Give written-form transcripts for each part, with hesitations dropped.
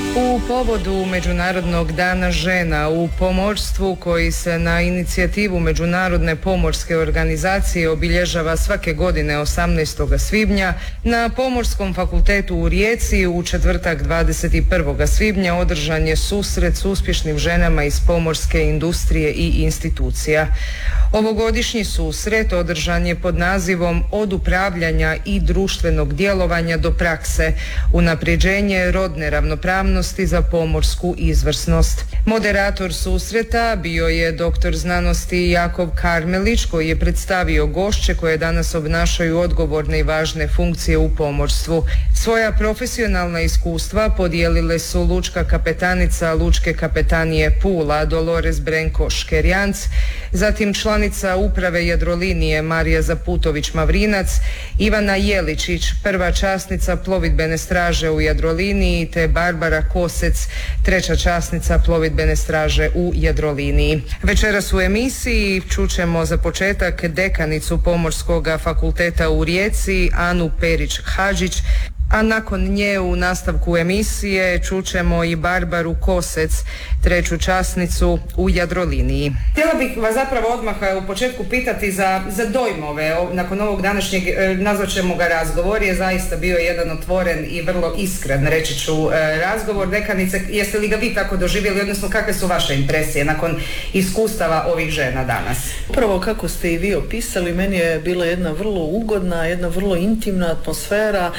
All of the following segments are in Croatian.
U povodu Međunarodnog dana žena u pomorstvu koji se na inicijativu Međunarodne pomorske organizacije obilježava svake godine 18. svibnja, na Pomorskom fakultetu u Rijeci u četvrtak 21. svibnja održan je susret s uspješnim ženama iz pomorske industrije i institucija. Ovogodišnji susret održan je pod nazivom Od upravljanja i društvenog djelovanja do prakse, unapređenje rodne ravnopravnosti za pomorsku izvrsnost. Moderator susreta bio je doktor znanosti Jakov Karmelić, koji je predstavio gošće koje danas obnašaju odgovorne i važne funkcije u pomorstvu. Svoja profesionalna iskustva podijelile su lučka kapetanica Lučke kapetanije Pula Dolores Brenko Škerjanc, zatim članica uprave Jadrolinije Marija Zaputović-Mavrinac, Ivana Jeličić, prva časnica plovidbene straže u Jadroliniji, te Barbara Kosec, treća časnica plovidbene straže u Jadroliniji. Večeras u emisiji čućemo za početak dekanicu Pomorskog fakulteta u Rijeci Anu Perić-Hadžić, a nakon nje u nastavku emisije čućemo i Barbaru Kosec, treću časnicu u Jadroliniji. Htjela bih vas zapravo odmah u početku pitati za dojmove nakon ovog današnjeg, nazvat ćemo ga razgovor, je zaista bio jedan otvoren i vrlo iskren, reći ću, razgovor. Dekanice, jeste li ga vi tako doživjeli, odnosno kakve su vaše impresije nakon iskustava ovih žena danas? Prvo, kako ste i vi opisali, meni je bila jedna vrlo ugodna, jedna vrlo intimna atmosfera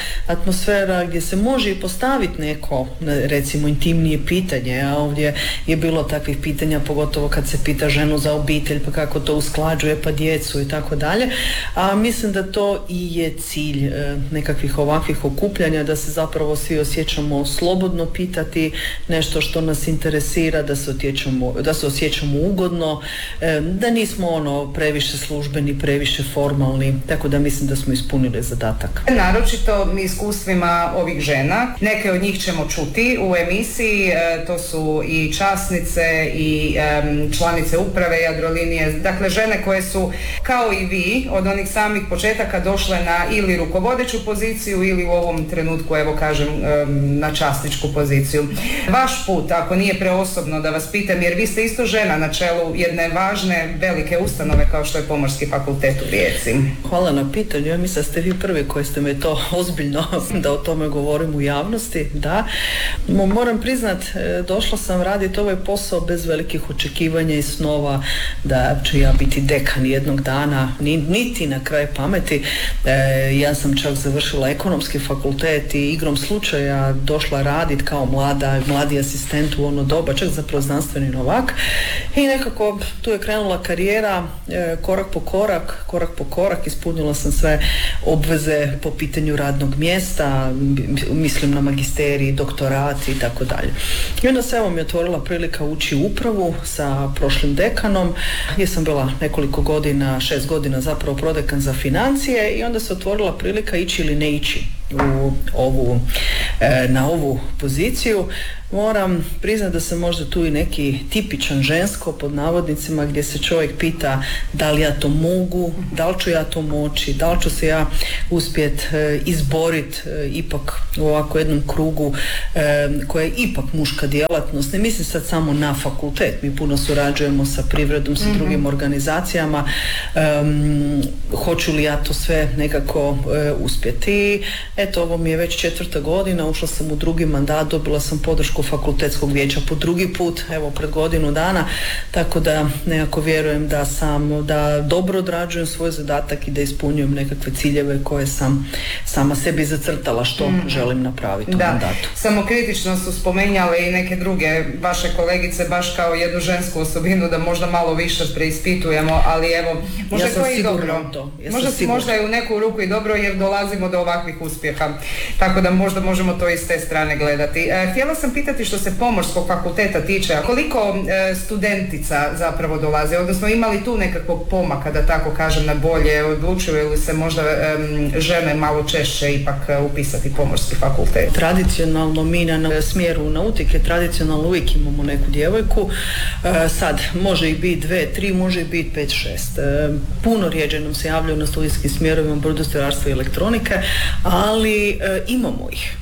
gdje se može i postaviti neko, recimo, intimnije pitanje, a ovdje je bilo takvih pitanja, pogotovo kad se pita ženu za obitelj, pa kako to usklađuje, pa djecu i tako dalje. A mislim da to i je cilj nekakvih ovakvih okupljanja, da se zapravo svi osjećamo slobodno pitati nešto što nas interesira, da se osjećamo ugodno, da nismo previše službeni, previše formalni, tako da mislim da smo ispunili zadatak. Naročito iskustvima ovih žena. Neke od njih ćemo čuti u emisiji, to su i časnice i članice uprave Jadrolinije, dakle žene koje su kao i vi od onih samih početaka došle na ili rukovodeću poziciju ili u ovom trenutku, evo kažem, na časničku poziciju. Vaš put, ako nije preosobno da vas pitam, jer vi ste isto žena na čelu jedne važne, velike ustanove kao što je Pomorski fakultet u Rijeci. Hvala na pitanju, ja mislim da ste vi prvi koji ste me to ozbiljno da o tome govorim u javnosti, da. Moram priznat, došla sam raditi ovaj posao bez velikih očekivanja i snova da ću ja biti dekan jednog dana, niti na kraj pameti. Ja sam čak završila ekonomski fakultet i igrom slučaja došla raditi kao mladi asistent u ono doba, čak zapravo znanstveni novak, i nekako tu je krenula karijera, korak po korak ispunila sam sve obveze po pitanju radnog mjesta, mislim na magisterij, doktorat i tako dalje. I onda se mi otvorila prilika ući u upravu sa prošlim dekanom, gdje sam bila nekoliko godina, 6 godina zapravo prodekan za financije, i onda se otvorila prilika ići ili ne ići na ovu poziciju. Moram priznati da sam možda tu i neki tipičan žensko, pod navodnicima, gdje se čovjek pita da li ja to mogu, da li ću ja to moći, da li ću se ja uspjet izboriti ipak u ovako jednom krugu koja je ipak muška djelatnost. Ne mislim sad samo na fakultet, mi puno surađujemo sa privredom, sa drugim organizacijama. Hoću li ja to sve nekako uspjeti? Eto, ovo mi je već 4. godina, ušla sam u 2. mandat, dobila sam podršku fakultetskog vijeća po 2. put, evo pred godinu dana, tako da nekako vjerujem da dobro odrađujem svoj zadatak i da ispunjujem nekakve ciljeve koje sam sama sebi zacrtala što želim napraviti u mandatu. Samokritično su spomenjale i neke druge vaše kolegice, baš kao jednu žensku osobinu, da možda malo više preispitujemo, ali evo, možda to je i dobro. Možda je u neku ruku i dobro, jer dolazimo do ovakvih uspjeha, tako da možda možemo to iz te strane gledati. Htjela sam pitati, što se Pomorskog fakulteta tiče, koliko studentica zapravo dolaze, odnosno ima li tu nekakvog pomaka, da tako kažem, na bolje, odlučuju li se možda žene malo češće ipak upisati Pomorski fakultet? Tradicionalno mi na smjeru nautike, tradicionalno uvijek imamo neku djevojku, sad može i biti 2, 3, može i biti 5, 6. Puno rijeđe nam se javljaju na studijskim smjerovima brodostrojarstva i elektronike, ali imamo ih.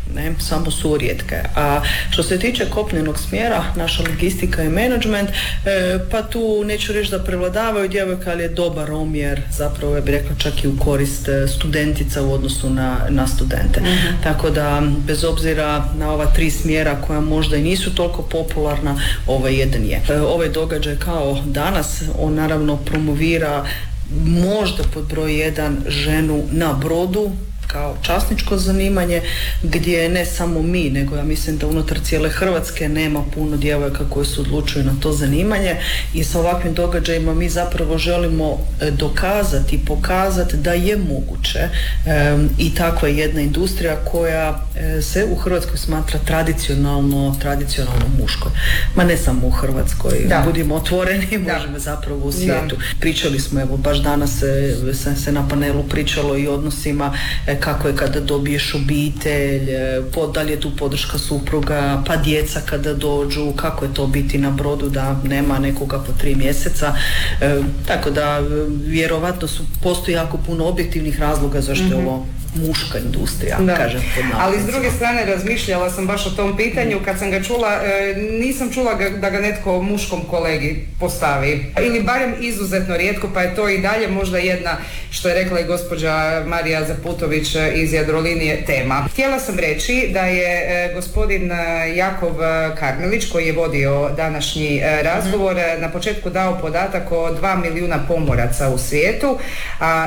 ne, samo su rijetke. A što se tiče kopnenog smjera, naša logistika i menadžment, pa tu neću reći da prevladavaju djevojke, ali je dobar omjer, zapravo ja bih rekla čak i u korist studentica u odnosu na studente. Tako da, bez obzira na ova 3 smjera koja možda i nisu toliko popularna, ovaj jedan je. Ovaj događaj kao danas, on naravno promovira možda pod broj 1 ženu na brodu kao časničko zanimanje, gdje ne samo mi, nego ja mislim da unutar cijele Hrvatske nema puno djevojaka koji se odlučuju na to zanimanje, i sa ovakvim događajima mi zapravo želimo dokazati i pokazati da je moguće i takva jedna industrija koja se u Hrvatskoj smatra tradicionalno muškoj. Ma ne samo u Hrvatskoj, budimo otvoreni, možemo zapravo u svijetu. Pričali smo, evo baš danas se na panelu pričalo i odnosima, kako je kada dobiješ obitelj, da li je tu podrška supruga, pa djeca kada dođu, kako je to biti na brodu da nema nekoga po 3 mjeseca. Tako da vjerovatno postoji jako puno objektivnih razloga zašto je ovo muška industrija, kažem. Ali s druge strane razmišljala sam baš o tom pitanju, kad sam ga čula, nisam čula da ga netko muškom kolegi postavi. Ili barem izuzetno rijetko, pa je to i dalje možda jedna, što je rekla i gospođa Marija Zaputović iz Jadrolinije, tema. Htjela sam reći da je gospodin Jakov Karmelić, koji je vodio današnji razgovor, na početku dao podatak o 2 milijuna pomoraca u svijetu, a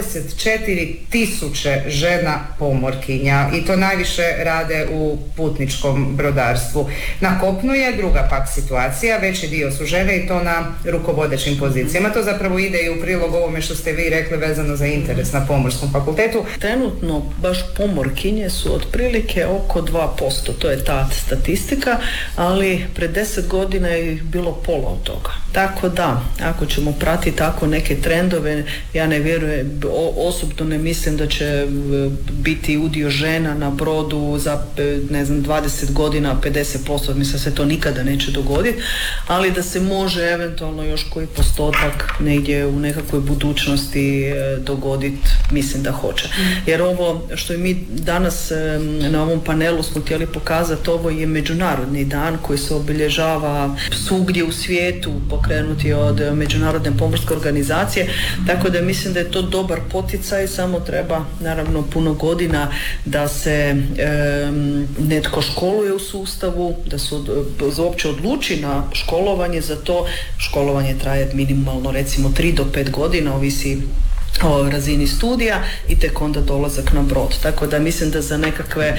24.000 žena pomorkinja, i to najviše rade u putničkom brodarstvu. Na kopnu je druga pak situacija, veći dio su žene i to na rukovodećim pozicijama. To zapravo ide i u prilog ovome što ste vi rekli vezano za interes na Pomorskom fakultetu. Trenutno baš pomorkinje su otprilike oko 2%, to je ta statistika, ali pred 10 godina je bilo pola od toga. Tako da, ako ćemo pratiti tako neke trendove, ja ne vjerujem, osobno ne mislim da će biti udio žena na brodu za 20 godina 50%, mislim da se to nikada neće dogoditi, ali da se može eventualno još koji postotak negdje u nekakvoj budućnosti dogoditi, mislim da hoće. Jer ovo što mi danas na ovom panelu smo htjeli pokazati, ovo je međunarodni dan koji se obilježava svugdje u svijetu, pokrenuti od Međunarodne pomorske organizacije, tako da mislim da je to dobar poticaj, samo treba naravno puno godina da se netko školuje u sustavu, da se uopće odluči na školovanje za to. Školovanje traje minimalno recimo 3 do 5 godina, ovisi o razini studija, i tek onda dolazak na brod. Tako da mislim da za nekakve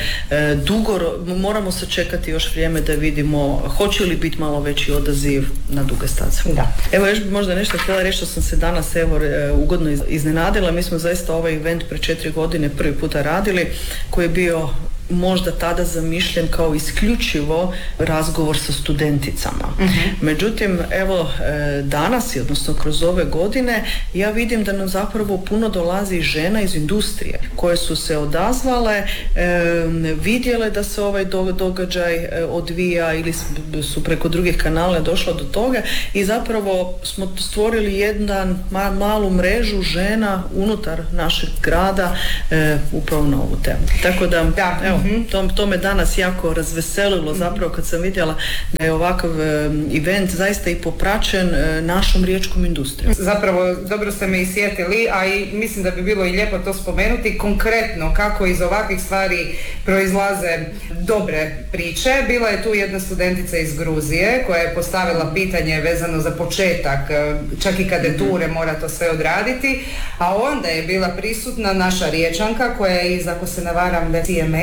moramo sačekati još vrijeme da vidimo hoće li biti malo veći odaziv na duge staze. Evo još bi možda nešto htjela reći, što sam se danas ugodno iznenadila. Mi smo zaista ovaj event pre 4 godine prvi puta radili, koji je bio možda tada zamišljen kao isključivo razgovor sa studenticama. Međutim, evo danas, odnosno kroz ove godine, ja vidim da nam zapravo puno dolazi žena iz industrije koje su se odazvale, vidjele da se ovaj događaj odvija ili su preko drugih kanala došlo do toga, i zapravo smo stvorili jedan malu mrežu žena unutar našeg grada upravo na ovu temu. Tako da, evo, to me danas jako razveselilo zapravo kad sam vidjela da je ovakav event zaista i popraćen našom riječkom industrijom. Zapravo dobro ste me isjetili, a i mislim da bi bilo i lijepo to spomenuti konkretno kako iz ovakvih stvari proizlaze dobre priče. Bila je tu jedna studentica iz Gruzije koja je postavila pitanje vezano za početak, čak i kadeture mora to sve odraditi, a onda je bila prisutna naša Riječanka koja je iz, ako se ne varam, CMA